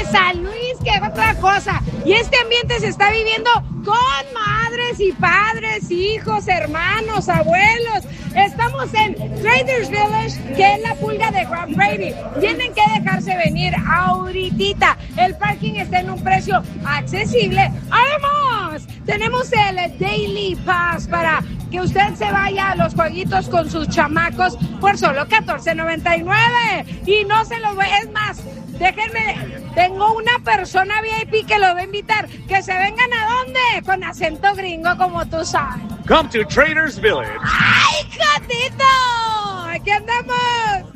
San Luis, que otra cosa. Y este ambiente se está viviendo con madres y padres, hijos, hermanos, abuelos. Estamos en Traders Village, que es la pulga de Grand Prairie. Tienen que dejarse venir ahorita. El parking está en un precio accesible. Además, tenemos el Daily Pass para que usted se vaya a los jueguitos con sus chamacos por solo $14.99. Y no se los voy, es más, déjenme, tengo una persona VIP que lo va a invitar. Que se vengan ¿a dónde? Con acento gringo, como tú sabes. Come to Traders Village. ¡Ay, gatito! ¡Aquí andamos!